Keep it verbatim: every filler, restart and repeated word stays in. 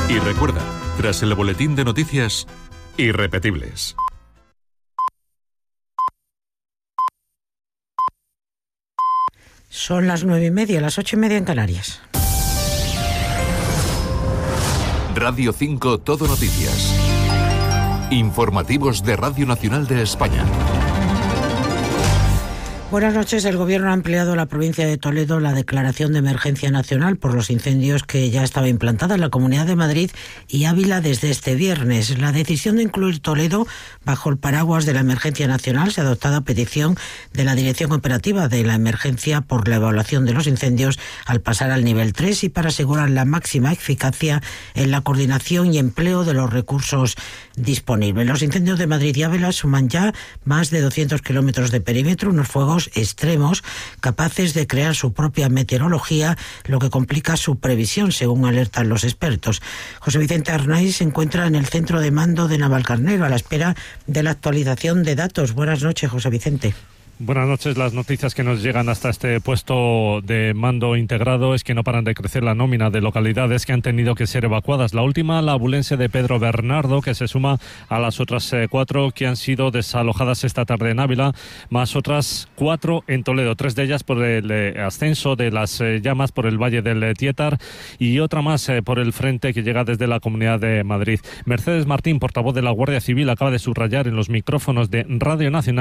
Y recuerda, tras el boletín de noticias, irrepetibles. Son las nueve y media, las ocho y media en Canarias. Radio cinco Todo Noticias. Informativos de Radio Nacional de España. Buenas noches. El Gobierno ha ampliado a la provincia de Toledo la declaración de emergencia nacional por los incendios que ya estaba implantada en la Comunidad de Madrid y Ávila desde este viernes. La decisión de incluir Toledo bajo el paraguas de la emergencia nacional se ha adoptado a petición de la Dirección Operativa de la Emergencia por la evaluación de los incendios al pasar al nivel tres y para asegurar la máxima eficacia en la coordinación y empleo de los recursos disponibles. Los incendios de Madrid y Ávila suman ya más de doscientos kilómetros de perímetro, unos fuegos extremos capaces de crear su propia meteorología, lo que complica su previsión, según alertan los expertos. José Vicente Arnaiz se encuentra en el centro de mando de Navalcarnero a la espera de la actualización de datos. Buenas noches, José Vicente. Buenas noches. Las noticias que nos llegan hasta este puesto de mando integrado es que no paran de crecer la nómina de localidades que han tenido que ser evacuadas. La última, la abulense de Pedro Bernardo, que se suma a las otras eh, cuatro que han sido desalojadas esta tarde en Ávila, más otras cuatro en Toledo, tres de ellas por el eh, ascenso de las eh, llamas por el Valle del eh, Tietar y otra más eh, por el frente que llega desde la Comunidad de Madrid. Mercedes Martín, portavoz de la Guardia Civil, acaba de subrayar en los micrófonos de Radio Nacional